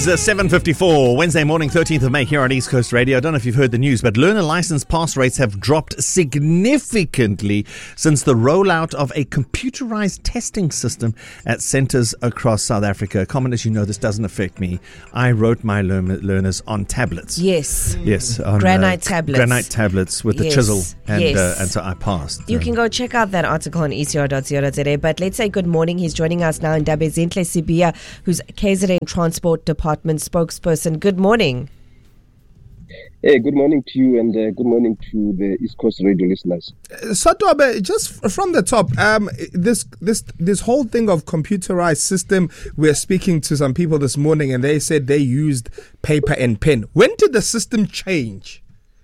is 7:54, Wednesday morning, 13th of May here on East Coast Radio. I don't know if you've heard the news, but learner license pass rates have dropped significantly since the rollout of a computerized testing system at centres across South Africa. Common, as you know, this doesn't affect me. I wrote my learners on tablets. Yes. On granite tablets. Granite tablets with the chisel, and so I passed. You can go check out that article on ecr.co.za. But let's say good morning. He's joining us now in Ndabezinhle Sibiya, who's KZN Transport Department spokesperson. Good morning. Hey, good morning to you and good morning to the East Coast Radio listeners. Satobe, just from the top, this whole thing of computerized system, we're speaking to some people this morning and they said they used paper and pen. When did the system change?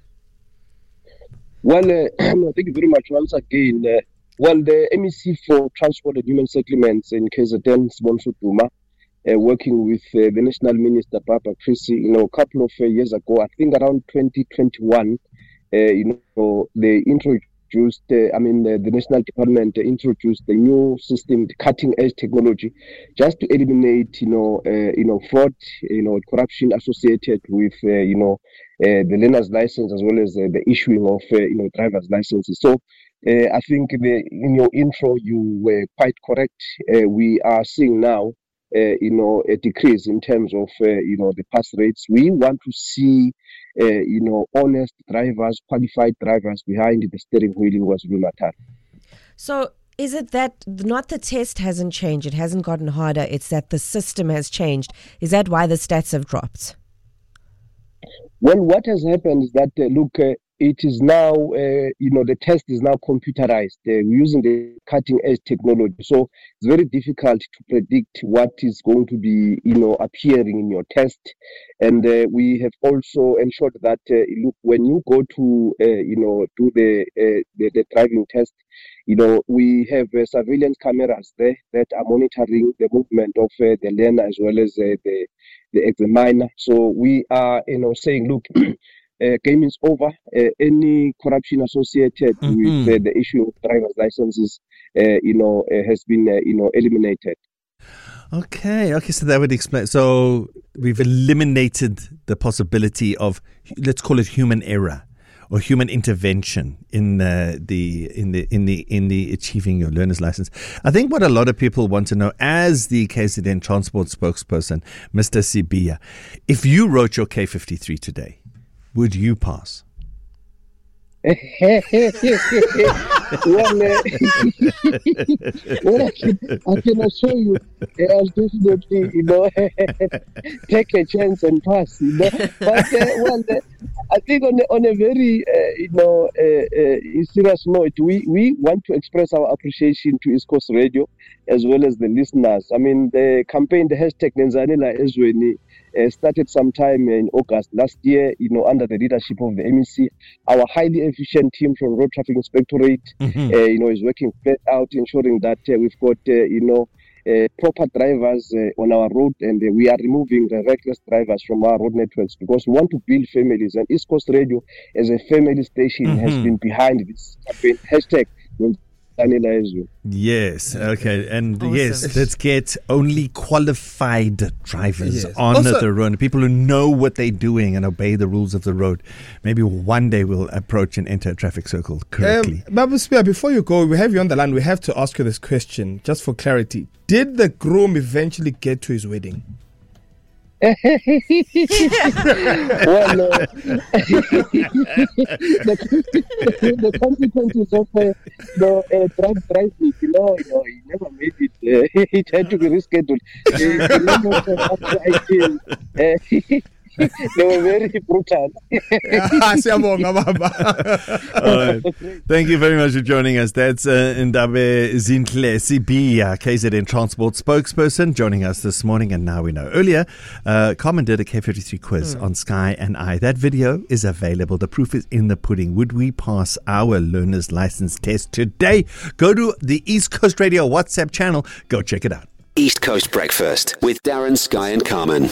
Well, thank you very much once again. The MEC for Transport and Human Settlements in KZN, Sibongiswa Duma, working with the National Minister, Barbara Creecy, a couple of years ago, I think around 2021, they introduced, the National Department introduced the new system, the cutting-edge technology, just to eliminate, fraud, corruption associated with, the learner's license as well as the issuing of, driver's licenses. So, I think in your intro, you were quite correct. We are seeing now, a decrease in terms of, the pass rates. We want to see, honest drivers, qualified drivers behind the steering wheel in KwaZulu-Natal. So is it that not the test hasn't changed, it hasn't gotten harder, it's that the system has changed? Is that why the stats have dropped? Well, what has happened is that, it is now, the test is now computerized. We're using the cutting-edge technology. So it's very difficult to predict what is going to be, appearing in your test. And we have also ensured that, when you go to, do the driving test, we have surveillance cameras there that are monitoring the movement of the learner as well as the examiner. So we are, saying, look, game is over. Any corruption associated with the issue of driver's licenses, has been, eliminated. Okay, so that would explain. So we've eliminated the possibility of, let's call it human error or human intervention in the achieving your learner's license. I think what a lot of people want to know, as the KZN Transport spokesperson, Mr. Sibiya, if you wrote your K53 today, would you pass? Well, I can assure you, I'll definitely, take a chance and pass. But I think on a very, serious note, we want to express our appreciation to East Coast Radio as well as the listeners. I mean, the campaign, the hashtag Nenzanela Ezweni, started sometime in August last year, under the leadership of the MEC. Our highly efficient team from Road Traffic Inspectorate, is working flat out, ensuring that we've got, proper drivers on our road, and we are removing the reckless drivers from our road networks because we want to build families. And East Coast Radio, as a family station, has been behind this campaign, hashtag Yes, okay. And awesome. Yes, let's get only qualified drivers on also, the road, people who know what they're doing and obey the rules of the road. Maybe one day we'll approach and enter a traffic circle correctly. Babu Spear, before you go, we have you on the line. We have to ask you this question, just for clarity. Did the groom eventually get to his wedding? The consequences of drunk driving, he never made it. It had to be rescheduled. They were very brutal. Thank you very much for joining us. That's Ndabezinhle Sibiya, KZN Transport spokesperson, joining us this morning. And now we know. Earlier, Carmen did a K53 quiz on Sky and I. That video is available. The proof is in the pudding. Would we pass our learner's license test today? Go to the East Coast Radio WhatsApp channel. Go check it out. East Coast Breakfast with Darren, Sky and Carmen.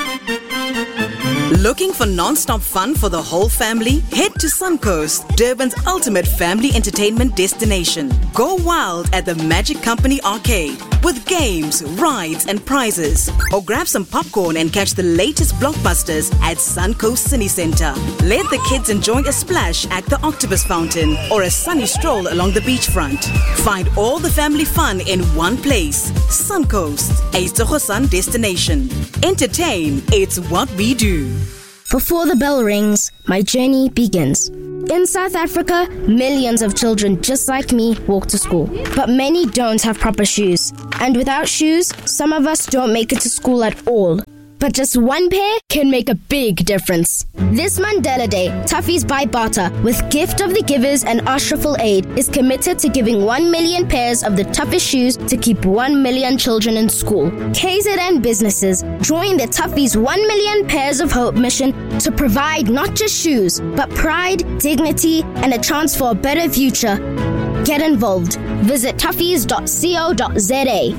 Looking for non-stop fun for the whole family? Head to Suncoast, Durban's ultimate family entertainment destination. Go wild at the Magic Company Arcade. with games, rides and prizes. Or grab some popcorn and catch the latest blockbusters at Suncoast Cine Centre. Let the kids enjoy a splash at the Octopus Fountain or a sunny stroll along the beachfront. Find all the family fun in one place. Suncoast, a Tsogosan destination. Entertain, it's what we do. Before the bell rings, my journey begins. In South Africa, millions of children just like me walk to school. But many don't have proper shoes. And without shoes, some of us don't make it to school at all. But just one pair can make a big difference. This Mandela Day, Toughies by Barter, with Gift of the Givers and Ashraful Aid, is committed to giving 1 million pairs of the toughest shoes to keep 1 million children in school. KZN businesses join the Toughies 1 million pairs of hope mission to provide not just shoes, but pride, dignity, and a chance for a better future. Get involved. Visit toughies.co.za.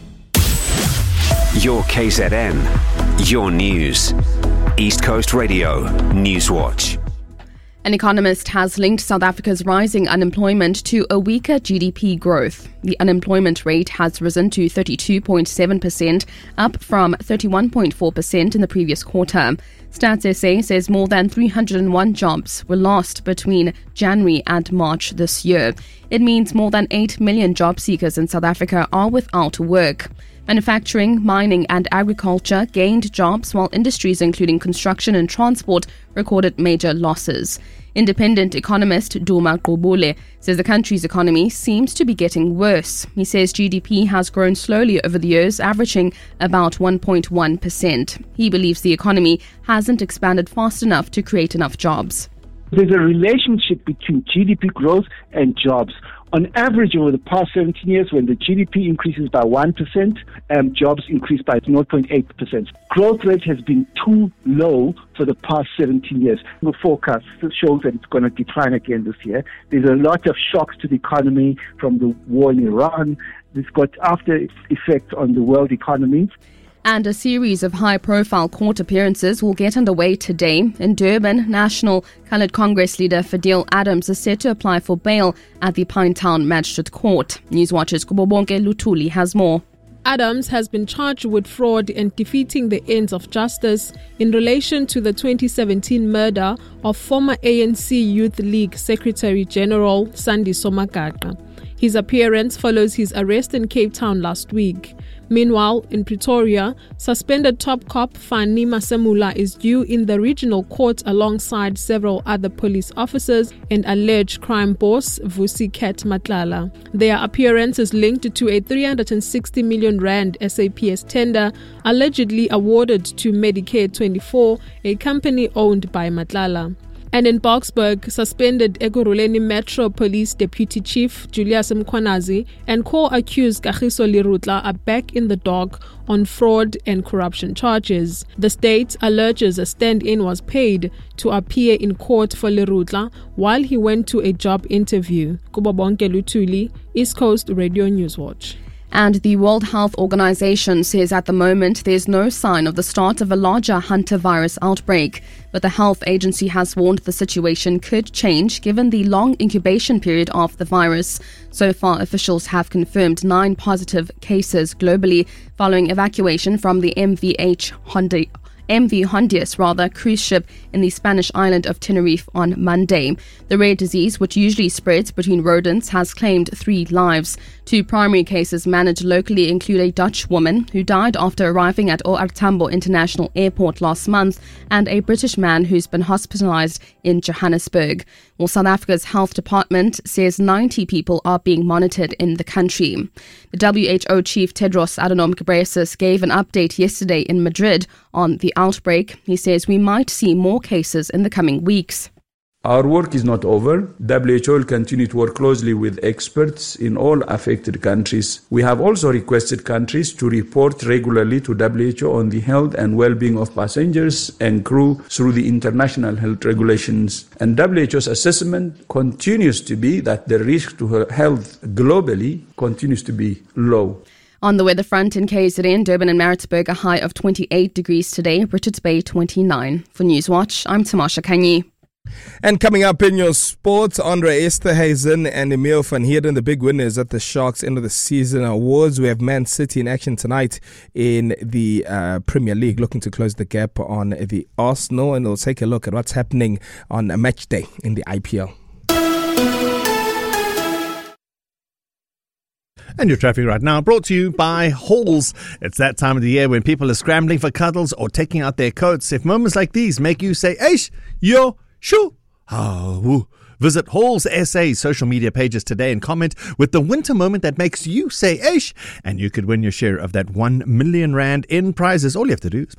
Your KZN, your news. East Coast Radio, Newswatch. An economist has linked South Africa's rising unemployment to a weaker GDP growth. The unemployment rate has risen to 32.7%, up from 31.4% in the previous quarter. Stats SA says more than 301 jobs were lost between January and March this year. It means more than 8 million job seekers in South Africa are without work. Manufacturing, mining and agriculture gained jobs, while industries including construction and transport recorded major losses. Independent economist Duma Qubule says the country's economy seems to be getting worse. He says GDP has grown slowly over the years, averaging about 1.1%. He believes the economy hasn't expanded fast enough to create enough jobs. There's a relationship between GDP growth and jobs. On average, over the past 17 years, when the GDP increases by 1%, jobs increase by 0.8%. Growth rate has been too low for the past 17 years. The forecast shows that it's going to decline again this year. There's a lot of shocks to the economy from the war in Iran. This got after effects on the world economy. And a series of high-profile court appearances will get underway today. In Durban, National Coloured Congress leader Fadil Adams is set to apply for bail at the Pinetown Magistrate Court. Newswatch's Kubobonke Lutuli has more. Adams has been charged with fraud and defeating the ends of justice in relation to the 2017 murder of former ANC Youth League Secretary General Sandi Somagaqa. His appearance follows his arrest in Cape Town last week. Meanwhile, in Pretoria, suspended top cop Fani Masemula is due in the regional court alongside several other police officers and alleged crime boss Vusi Ket Matlala. Their appearance is linked to a 360 million rand SAPS tender allegedly awarded to Medicare 24, a company owned by Matlala. And in Boksburg, suspended Ekurhuleni Metro Police Deputy Chief Julius Mkhwanazi and co-accused Kagiso Lirutla are back in the dock on fraud and corruption charges. The state alleges a stand-in was paid to appear in court for Lirutla while he went to a job interview. Kubabonke Lutuli, East Coast Radio Newswatch. And the World Health Organization says at the moment there's no sign of the start of a larger hantavirus outbreak. But the health agency has warned the situation could change given the long incubation period of the virus. So far, officials have confirmed 9 positive cases globally following evacuation from the MV Hondias cruise ship in the Spanish island of Tenerife on Monday. The rare disease, which usually spreads between rodents, has claimed 3 lives. 2 primary cases managed locally include a Dutch woman who died after arriving at OR Tambo International Airport last month and a British man who's been hospitalized in Johannesburg. Well, South Africa's health department says 90 people are being monitored in the country. The WHO chief Tedros Adhanom Ghebreyesus gave an update yesterday in Madrid on the outbreak. He says we might see more cases in the coming weeks. Our work is not over. WHO will continue to work closely with experts in all affected countries. We have also requested countries to report regularly to WHO on the health and well-being of passengers and crew through the international health regulations. And WHO's assessment continues to be that the risk to her health globally continues to be low. On the weather front in KZN, Durban and Maritzburg, a high of 28 degrees today, Richards Bay 29. For Newswatch, I'm Tamasha Kanyi. And coming up in your sports, Andre Esterhuizen and Emil van Heerden, the big winners at the Sharks end of the season awards. We have Man City in action tonight in the Premier League, looking to close the gap on the Arsenal. And we'll take a look at what's happening on a match day in the IPL. And your traffic right now brought to you by Halls. It's that time of the year when people are scrambling for cuddles or taking out their coats. If moments like these make you say, "Eish, yo, shoo," visit Halls SA social media pages today and comment with the winter moment that makes you say "Eish," and you could win your share of that 1 million rand in prizes. All you have to do is